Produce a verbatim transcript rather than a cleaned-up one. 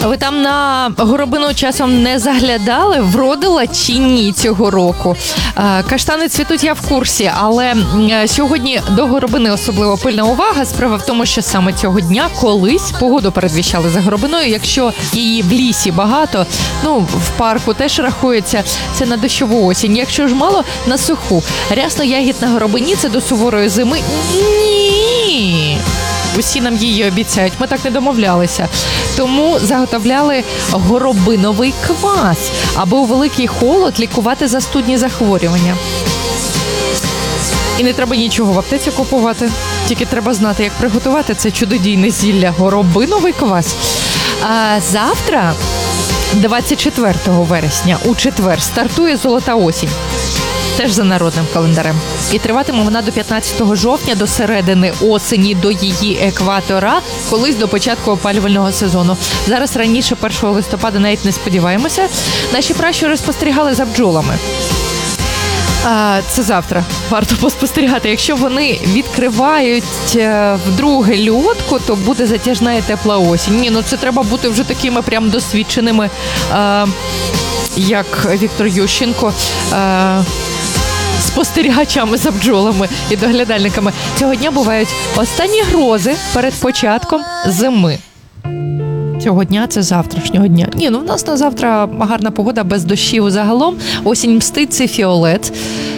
Ви там на горобину часом не заглядали, вродила чи ні цього року? Каштани цвітуть, я в курсі, але сьогодні до горобини особливо пильна увага. Справа в тому, що саме цього дня колись погоду передвіщали за горобиною. Якщо її в лісі багато, ну, в парку теж рахується, це на дощову осінь. Якщо ж мало, на суху. Рясно-ягід на горобині – це до суворої зими. Ні! Усі нам її обіцяють, ми так не домовлялися. Тому заготовляли горобиновий квас, аби у великий холод лікувати застудні захворювання. І не треба нічого в аптеці купувати, тільки треба знати, як приготувати це чудодійне зілля – горобиновий квас. А завтра, двадцять четвертого вересня, у четвер, стартує золота осінь. Теж за народним календарем. І триватиме вона до п'ятнадцятого жовтня, до середини осені, до її екватора, колись до початку опалювального сезону. Зараз раніше, першого листопада, навіть не сподіваємося. Наші пращури спостерігали за бджолами. А, це завтра. Варто поспостерігати. Якщо вони відкривають вдруге льотку, то буде затяжна і тепла осінь. Ні, ну це треба бути вже такими прям досвідченими, а, як Віктор Ющенко, а, спостерігачами за бджолами і доглядальниками. Цього дня бувають останні грози перед початком зими. Цього дня – це завтрашнього дня. Ні, ну в нас на завтра гарна погода без дощів загалом. Осінь мстить, це фіолет.